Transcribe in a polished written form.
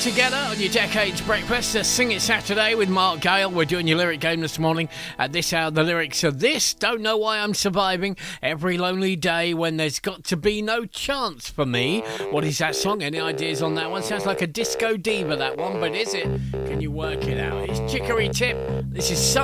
together on your Decades Breakfast. Sing It Saturday with Mark Gale. We're doing your lyric game this morning. At this hour, the lyrics are this: don't know why I'm surviving every lonely day when there's got to be no chance for me. What is that song? Any ideas on that one? Sounds like a disco diva, that one, but is it? Can you work it out? It's Chicory Tip. This is